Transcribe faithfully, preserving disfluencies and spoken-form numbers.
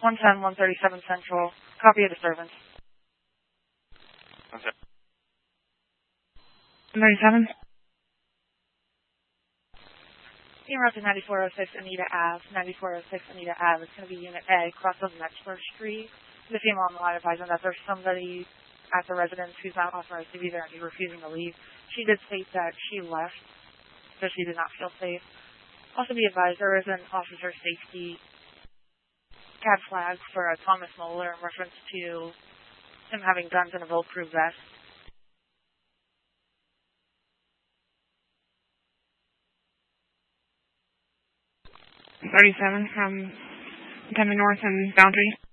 one ten, one thirty-seven Central. Copy a disturbance. Okay. one thirty-seven. Team Route to ninety-four oh six Anita Ave. ninety-four oh six Anita Ave. It's going to be Unit A, cross of Metzler Street. The female on the line advising that there's somebody at the residence who's not authorized to be there and she's refusing to leave. She did state that she left, so she did not feel safe. Also be advised, there is an officer safety cab flag for uh, Thomas Moeller in reference to him having guns and a bulletproof vest. thirty-seven from ten North and Boundary.